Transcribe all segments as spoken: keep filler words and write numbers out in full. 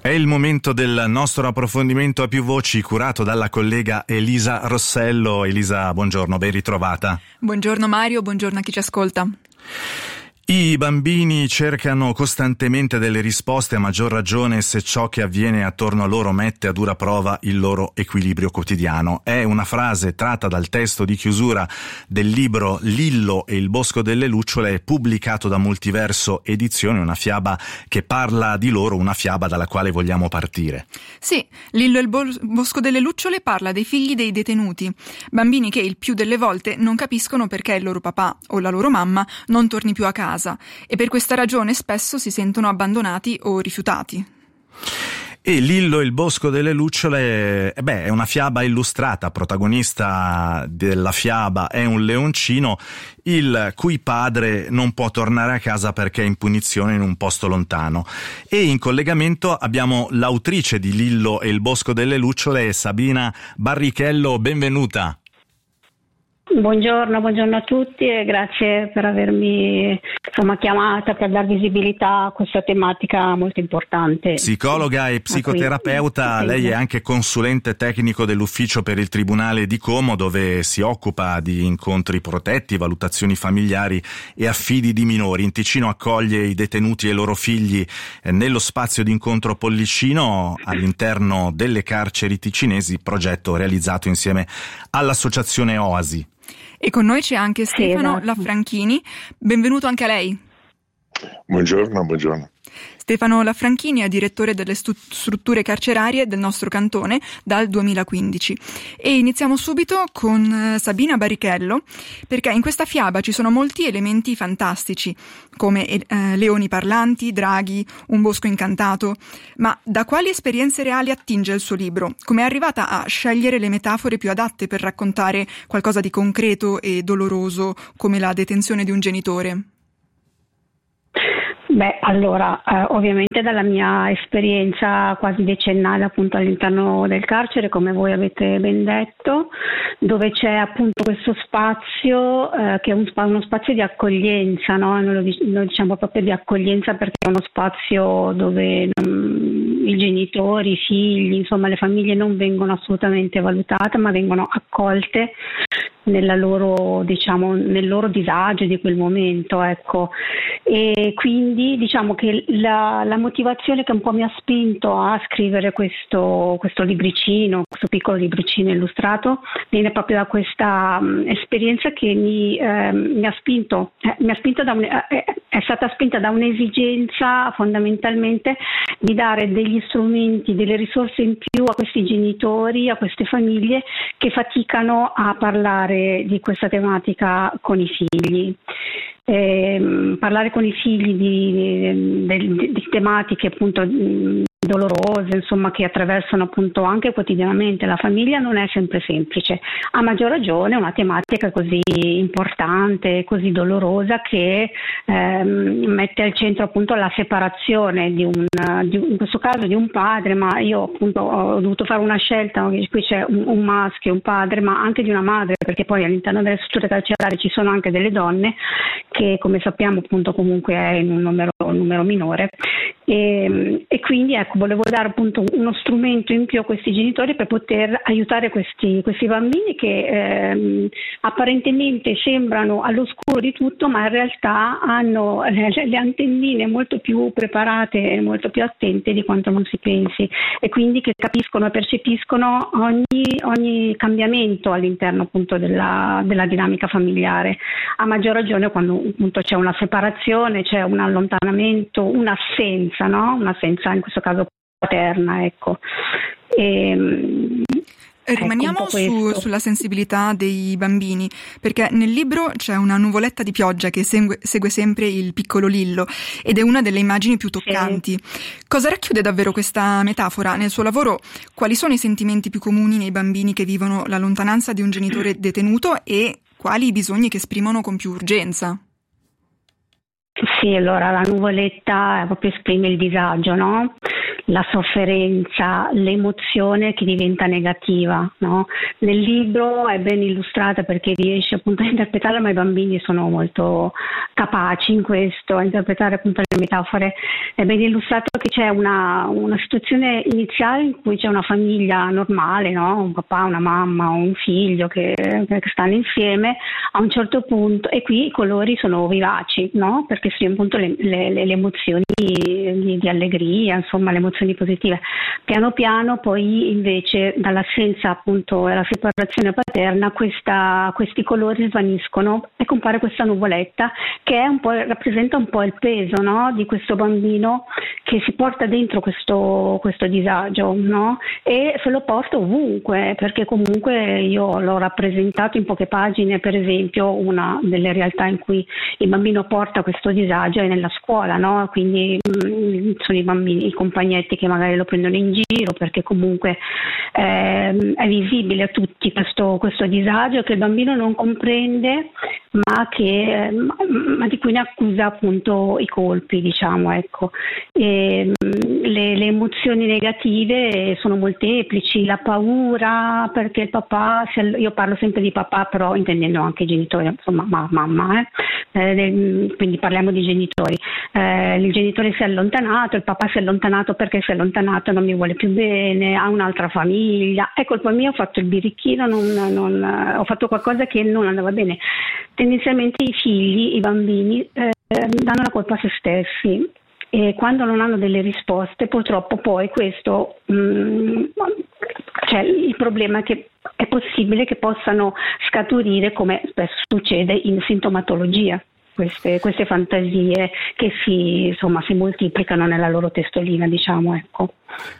È il momento del nostro approfondimento a più voci curato dalla collega Elisa Rossello. Elisa, buongiorno, ben ritrovata. Buongiorno Mario, buongiorno a chi ci ascolta. I bambini cercano costantemente delle risposte, a maggior ragione se ciò che avviene attorno a loro mette a dura prova il loro equilibrio quotidiano. È una frase tratta dal testo di chiusura del libro Lillo e il bosco delle lucciole, pubblicato da Multiverso Edizioni, una fiaba che parla di loro, una fiaba dalla quale vogliamo partire. Sì, Lillo e il bosco delle lucciole parla dei figli dei detenuti, bambini che il più delle volte non capiscono perché il loro papà o la loro mamma non torni più a casa e per questa ragione spesso si sentono abbandonati o rifiutati. E Lillo e il bosco delle lucciole, eh beh, è una fiaba illustrata. Protagonista della fiaba è un leoncino il cui padre non può tornare a casa perché è in punizione in un posto lontano. E in collegamento abbiamo l'autrice di Lillo e il bosco delle lucciole, Sabina Barrichello. Benvenuta. Buongiorno, buongiorno a tutti e grazie per avermi insomma chiamata per dar visibilità a questa tematica molto importante. Psicologa e psicoterapeuta, lei è anche consulente tecnico dell'ufficio per il Tribunale di Como, dove si occupa di incontri protetti, valutazioni familiari e affidi di minori. In Ticino accoglie i detenuti e i loro figli nello spazio di incontro Pollicino all'interno delle carceri ticinesi, progetto realizzato insieme all'associazione Oasi. E con noi c'è anche Stefano sì, esatto. Lafranchini. Benvenuto anche a lei. Buongiorno, buongiorno. Stefano Lafranchini è direttore delle stu- strutture carcerarie del nostro cantone dal duemilaquindici. E iniziamo subito con eh, Sabina Barrichello, perché in questa fiaba ci sono molti elementi fantastici, come eh, leoni parlanti, draghi, un bosco incantato. Ma da quali esperienze reali attinge il suo libro? Come è arrivata a scegliere le metafore più adatte per raccontare qualcosa di concreto e doloroso, come la detenzione di un genitore? Beh, allora, eh, ovviamente dalla mia esperienza quasi decennale appunto all'interno del carcere, come voi avete ben detto, dove c'è appunto questo spazio eh, che è un, uno spazio di accoglienza, no? Noi lo, lo diciamo proprio di accoglienza perché è uno spazio dove non, i genitori, i figli, insomma le famiglie non vengono assolutamente valutate, ma vengono accolte nella loro, diciamo, nel loro disagio di quel momento, ecco. E quindi diciamo che la, la motivazione che un po' mi ha spinto a scrivere questo, questo libricino, questo piccolo libricino illustrato, viene proprio da questa um, esperienza che mi, eh, mi ha spinto, eh, mi ha spinto da un, eh, è stata spinta da un'esigenza fondamentalmente di dare degli strumenti, delle risorse in più a questi genitori, a queste famiglie che faticano a parlare di questa tematica con i figli. Eh, parlare con i figli di, di, di tematiche appunto dolorose, insomma, che attraversano appunto anche quotidianamente la famiglia, non è sempre semplice. A maggior ragione una tematica così importante, così dolorosa, che ehm, mette al centro appunto la separazione di un, di, in questo caso di un padre, ma io appunto ho dovuto fare una scelta, qui c'è un, un maschio, un padre, ma anche di una madre, perché poi all'interno delle strutture carcerarie ci sono anche delle donne che, come sappiamo, appunto comunque è in un numero, un numero minore. E, e quindi ecco, volevo dare appunto uno strumento in più a questi genitori per poter aiutare questi, questi bambini che ehm, apparentemente sembrano all'oscuro di tutto, ma in realtà hanno le, le antennine molto più preparate e molto più attente di quanto non si pensi, e quindi che capiscono e percepiscono ogni, ogni cambiamento all'interno appunto della, della dinamica familiare, a maggior ragione quando appunto c'è una separazione, c'è un allontanamento, un'assenza, no? Un'assenza in questo caso paterna, ecco. E, Rimaniamo ecco su, sulla sensibilità dei bambini, perché nel libro c'è una nuvoletta di pioggia che segue, segue sempre il piccolo Lillo ed è una delle immagini più toccanti. Sì. Cosa racchiude davvero questa metafora? Nel suo lavoro, quali sono i sentimenti più comuni nei bambini che vivono la lontananza di un genitore detenuto e quali i bisogni che esprimono con più urgenza? Sì, allora la nuvoletta proprio esprime il disagio, no? la sofferenza, l'emozione che diventa negativa, no? Nel libro è ben illustrata perché riesce appunto a interpretarla, ma i bambini sono molto capaci in questo, a interpretare appunto le metafore. È ben illustrato che c'è una, una situazione iniziale in cui c'è una famiglia normale, no? Un papà, una mamma, un figlio che, che stanno insieme a un certo punto, e qui i colori sono vivaci, no? Perché sono appunto le, le, le emozioni di, di allegria, insomma le emozioni positive. Piano piano poi invece dall'assenza appunto e la separazione paterna questa, questi colori svaniscono e compare questa nuvoletta che è un po', rappresenta un po' il peso, no? Di questo bambino che si porta dentro questo, questo disagio, no? E se lo porta ovunque, perché comunque io l'ho rappresentato in poche pagine. Per esempio una delle realtà in cui il bambino porta questo disagio è nella scuola, no? Quindi mh, sono i bambini, i compagnetti che magari lo prendono in giro perché comunque eh, è visibile a tutti questo, questo disagio che il bambino non comprende, ma, che, ma, ma di cui ne accusa appunto i colpi, diciamo, ecco. E, le, le emozioni negative sono molteplici, la paura perché il papà, io parlo sempre di papà però intendendo anche i genitori, insomma ma, mamma, eh? Eh, quindi parliamo di genitori. Eh, il genitore si è allontanato, il papà si è allontanato perché si è allontanato, non mi vuole più bene, ha un'altra famiglia, è colpa mia, ho fatto il birichino, non, non, ho fatto qualcosa che non andava bene. Tendenzialmente i figli, i bambini eh, danno la colpa a se stessi e quando non hanno delle risposte purtroppo poi questo mh, cioè il problema è che è possibile che possano scaturire, come spesso succede, in sintomatologia. Queste, queste fantasie che si, insomma, si moltiplicano nella loro testolina, diciamo, ecco.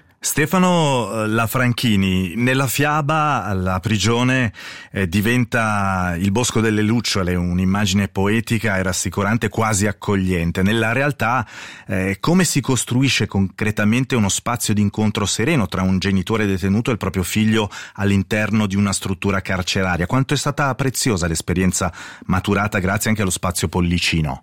Stefano Lafranchini, nella fiaba la prigione eh, diventa il bosco delle lucciole, un'immagine poetica e rassicurante, quasi accogliente. Nella realtà eh, come si costruisce concretamente uno spazio di incontro sereno tra un genitore detenuto e il proprio figlio all'interno di una struttura carceraria? Quanto è stata preziosa l'esperienza maturata grazie anche allo spazio Pollicino?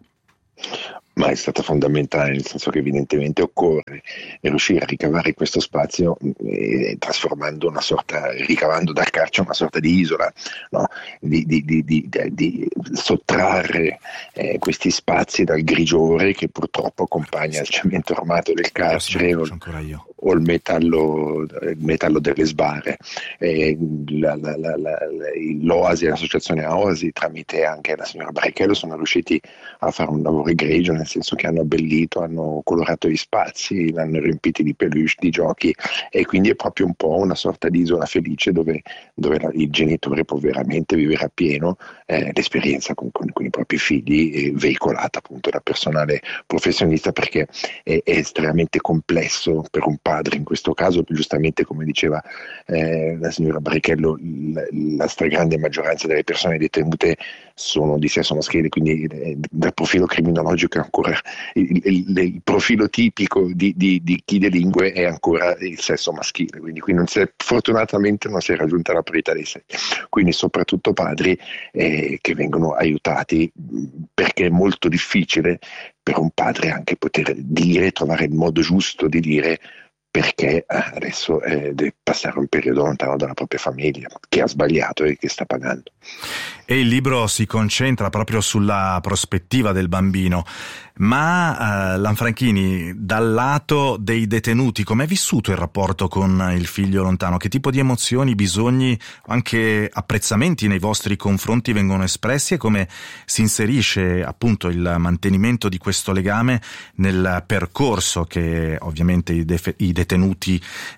Ma è stata fondamentale, nel senso che evidentemente occorre riuscire a ricavare questo spazio eh, trasformando una sorta, ricavando dal carcere una sorta di isola, no? di, di, di, di, di sottrarre eh, questi spazi dal grigiore che purtroppo accompagna il cemento armato del carcere o, o il metallo, il metallo delle sbarre. Eh, la, la, la, la, L'Oasi, l'associazione Oasi, tramite anche la signora Barrichello, sono riusciti a fare un lavoro egregio, nel senso che hanno abbellito, hanno colorato gli spazi, l'hanno riempiti di peluche, di giochi, e quindi è proprio un po' una sorta di isola felice dove, dove la, il genitore può veramente vivere appieno eh, l'esperienza con, con, con i propri figli, eh, veicolata appunto da personale professionista, perché è, è estremamente complesso per un padre in questo caso, giustamente come diceva eh, la signora Barrichello, la, la stragrande maggioranza delle persone detenute sono di sesso maschile, quindi eh, dal profilo criminologico è ancora il, il, il profilo tipico di, di, di chi delinque è ancora il sesso maschile, quindi qui non si è, fortunatamente non si è raggiunta la parità dei sessi, quindi soprattutto padri eh, che vengono aiutati, perché è molto difficile per un padre anche poter dire, trovare il modo giusto di dire perché adesso eh, deve passare un periodo lontano dalla propria famiglia, che ha sbagliato e che sta pagando. E il libro si concentra proprio sulla prospettiva del bambino, ma eh, Lanfranchini, dal lato dei detenuti, com'è vissuto il rapporto con il figlio lontano? Che tipo di emozioni, bisogni, anche apprezzamenti nei vostri confronti vengono espressi, e come si inserisce appunto il mantenimento di questo legame nel percorso che ovviamente i, def- i detenuti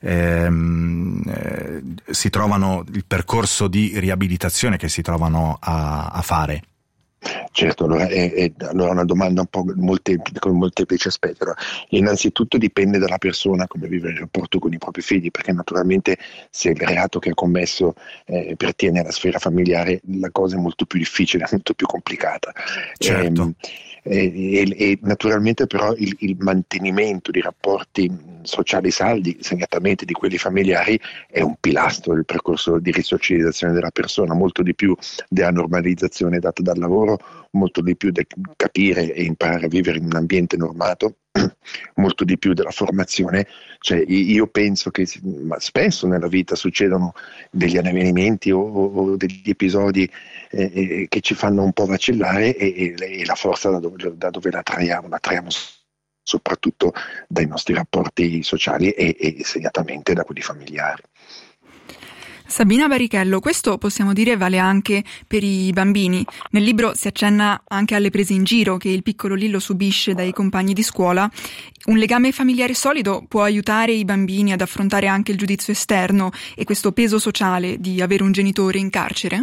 ehm, eh, si trovano, il percorso di riabilitazione che si trovano a, a fare? Certo, allora è, è allora una domanda un po' molteplice, con molteplici aspetti. Allora, innanzitutto dipende dalla persona come vive il rapporto con i propri figli, perché naturalmente se il reato che ha commesso eh, pertiene alla sfera familiare, la cosa è molto più difficile, molto più complicata. Certo. E, e, e naturalmente però il, il mantenimento di rapporti sociali saldi, segnatamente di quelli familiari, è un pilastro del percorso di risocializzazione della persona, molto di più della normalizzazione data dal lavoro, molto di più del capire e imparare a vivere in un ambiente normato, molto di più della formazione. Cioè, io penso che ma spesso nella vita succedono degli avvenimenti o, o degli episodi eh, che ci fanno un po' vacillare, e, e, e la forza da dove, da dove la traiamo, la traiamo soprattutto dai nostri rapporti sociali e, e segnatamente da quelli familiari. Sabina Barichello, questo possiamo dire vale anche per i bambini. Nel libro si accenna anche alle prese in giro che il piccolo Lillo subisce dai compagni di scuola. Un legame familiare solido può aiutare i bambini ad affrontare anche il giudizio esterno e questo peso sociale di avere un genitore in carcere?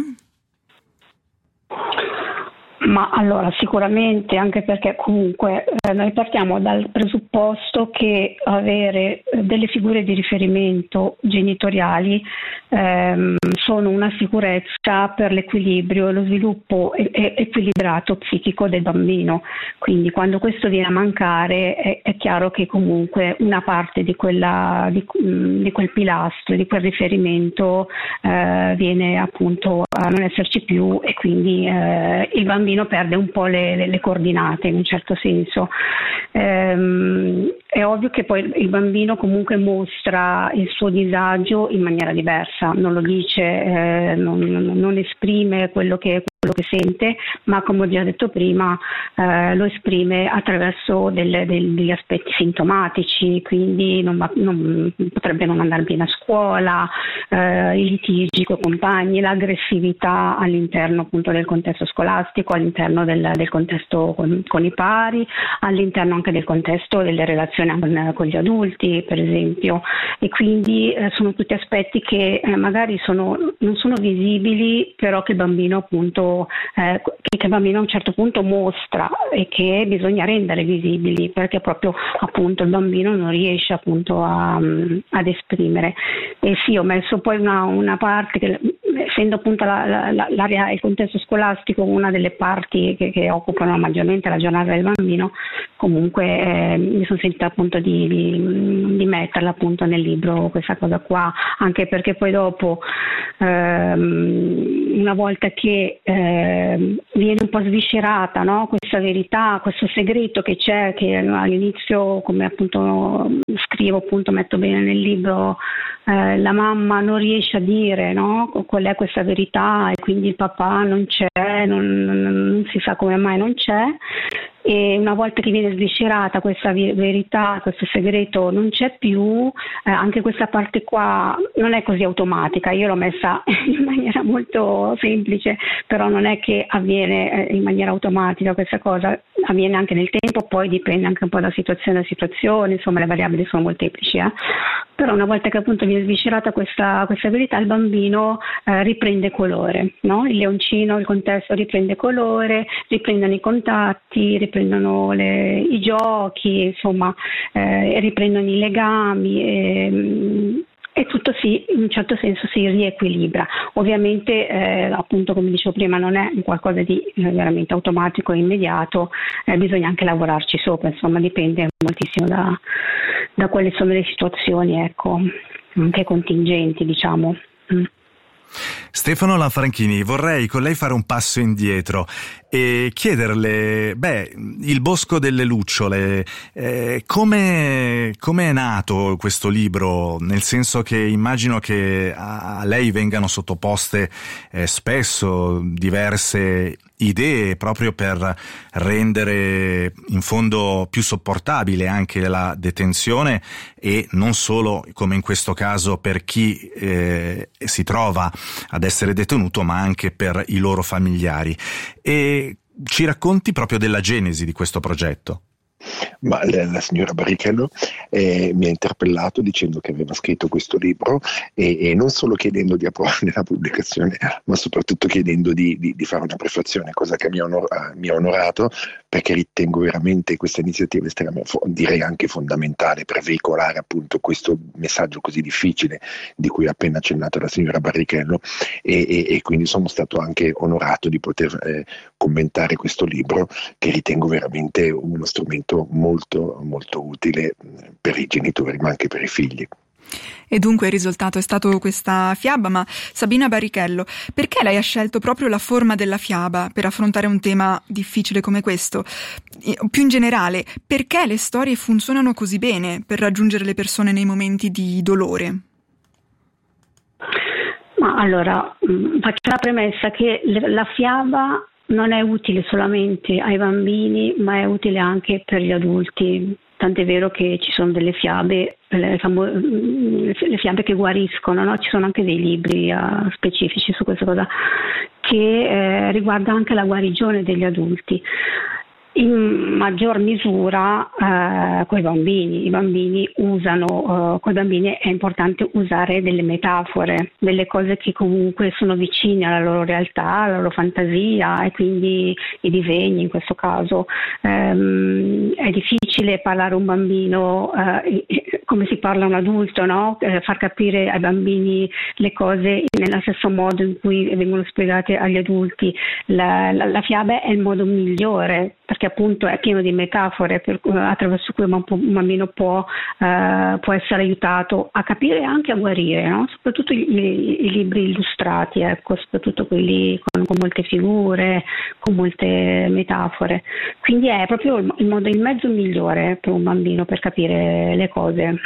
Ma allora sicuramente, anche perché comunque eh, noi partiamo dal presupposto che avere delle figure di riferimento genitoriali ehm, sono una sicurezza per l'equilibrio e lo sviluppo e- e- equilibrato psichico del bambino. Quindi quando questo viene a mancare è, è chiaro che comunque una parte di, quella, di, di quel pilastro, di quel riferimento eh, viene appunto a non esserci più, e quindi eh, il bambino perde un po' le, le, le coordinate in un certo senso. Ehm, è ovvio che poi il bambino comunque mostra il suo disagio in maniera diversa, non lo dice, eh, non, non esprime quello che quello che sente, ma come ho già detto prima eh, lo esprime attraverso delle, degli aspetti sintomatici, quindi non va, non, potrebbe non andare bene a scuola, eh, i litigi con i compagni, l'aggressività all'interno appunto del contesto scolastico, all'interno del, del contesto con, con i pari, all'interno anche del contesto delle relazioni con, con gli adulti, per esempio, e quindi eh, sono tutti aspetti che eh, magari sono, non sono visibili, però che il bambino appunto Eh, che il bambino a un certo punto mostra e che bisogna rendere visibili, perché proprio appunto il bambino non riesce appunto a, ad esprimere. E sì, ho messo poi una, una parte che, essendo appunto la, la, l'area, il contesto scolastico una delle parti che, che occupano maggiormente la giornata del bambino, comunque eh, mi sono sentita appunto di, di, di metterla appunto nel libro questa cosa qua, anche perché poi dopo ehm, una volta che eh, viene un po' sviscerata, no? Questa verità, questo segreto che c'è, che all'inizio, come appunto scrivo, appunto metto bene nel libro, eh, la mamma non riesce a dire, no? Qual è questa verità, e quindi il papà non c'è, non, non, non si sa come mai non c'è. E una volta che viene sviscerata questa verità, questo segreto non c'è più, eh, anche questa parte qua non è così automatica, io l'ho messa in maniera molto semplice, però non è che avviene eh, in maniera automatica questa cosa, avviene anche nel tempo, poi dipende anche un po' da situazione a situazione, insomma le variabili sono molteplici, eh. Però una volta che appunto viene sviscerata questa, questa verità, il bambino eh, riprende colore, no? Il leoncino, il contesto riprende colore, riprendono i contatti, riprendono le, i giochi, insomma, eh, riprendono i legami e, e tutto si, in un certo senso si riequilibra. Ovviamente eh, appunto come dicevo prima non è qualcosa di eh, veramente automatico e immediato, eh, bisogna anche lavorarci sopra, insomma dipende moltissimo da, da quali sono le situazioni, ecco, anche contingenti, diciamo. Mm. Stefano Lanfranchini, vorrei con lei fare un passo indietro e chiederle, beh, il Bosco delle Lucciole, eh, come è nato questo libro? Nel senso che immagino che a, a lei vengano sottoposte eh, spesso diverse idee proprio per rendere in fondo più sopportabile anche la detenzione, e non solo come in questo caso per chi eh, si trova ad essere detenuto, ma anche per i loro familiari. E ci racconti proprio della genesi di questo progetto? Ma la, la signora Barichello eh, mi ha interpellato dicendo che aveva scritto questo libro e, e non solo chiedendo di approvare la pubblicazione, ma soprattutto chiedendo di, di, di fare una prefazione, cosa che mi ha, onor- mi ha onorato, perché ritengo veramente questa iniziativa estremamente, direi anche fondamentale, per veicolare appunto questo messaggio così difficile di cui ha appena accennato la signora Barichello, e, e, e quindi sono stato anche onorato di poter eh, commentare questo libro, che ritengo veramente uno strumento molto molto utile per i genitori ma anche per i figli. E dunque il risultato è stato questa fiaba, ma Sabina Barichello, perché lei ha scelto proprio la forma della fiaba per affrontare un tema difficile come questo? Più in generale, perché le storie funzionano così bene per raggiungere le persone nei momenti di dolore? Ma allora, faccio la premessa che la fiaba non è utile solamente ai bambini, ma è utile anche per gli adulti. Tant'è vero che ci sono delle fiabe, le, famo- le fiabe che guariscono, no? Ci sono anche dei libri uh, specifici su questa cosa che eh, riguarda anche la guarigione degli adulti. In maggior misura eh, coi bambini, i bambini usano, eh, coi bambini è importante usare delle metafore, delle cose che comunque sono vicine alla loro realtà, alla loro fantasia, e quindi i disegni in questo caso. Ehm, è difficile parlare a un bambino eh, come si parla a un adulto, no? Eh, far capire ai bambini le cose nello stesso modo in cui vengono spiegate agli adulti. La, la, la fiaba è il modo migliore, perché appunto è pieno di metafore per, attraverso cui un, un bambino può, uh, può essere aiutato a capire e anche a guarire, no? Soprattutto i, i, i libri illustrati, ecco, soprattutto quelli con, con molte figure, con molte metafore. Quindi è proprio il, il modo, il mezzo migliore per un bambino per capire le cose.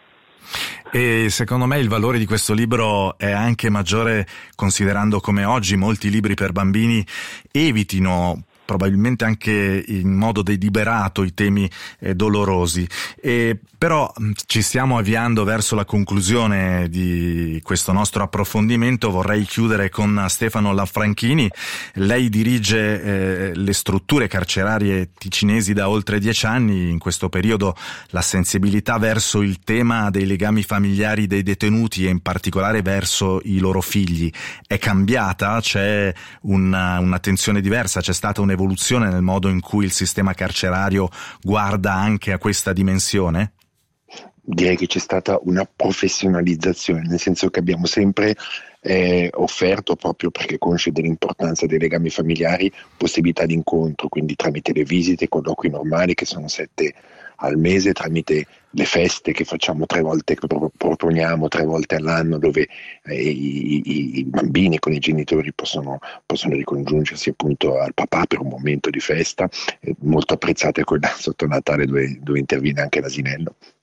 E secondo me il valore di questo libro è anche maggiore considerando come oggi molti libri per bambini evitino probabilmente anche in modo deliberato i temi eh, dolorosi. E però ci stiamo avviando verso la conclusione di questo nostro approfondimento. Vorrei chiudere con Stefano Lanfranchini. Lei dirige eh, le strutture carcerarie ticinesi da oltre dieci anni. In questo periodo la sensibilità verso il tema dei legami familiari dei detenuti e in particolare verso i loro figli è cambiata? C'è una, un'attenzione diversa? C'è stata un'evoluzione nel modo in cui il sistema carcerario guarda anche a questa dimensione? Direi che c'è stata una professionalizzazione, nel senso che abbiamo sempre eh, offerto, proprio perché consci dell'importanza dei legami familiari, possibilità di incontro, quindi tramite le visite, i colloqui normali che sono sette al mese, tramite le feste che facciamo tre volte, che proponiamo tre volte all'anno, dove eh, i, i, i bambini con i genitori possono, possono ricongiungersi appunto al papà per un momento di festa, eh, molto apprezzata è quella sotto Natale dove, dove interviene anche l'asinello.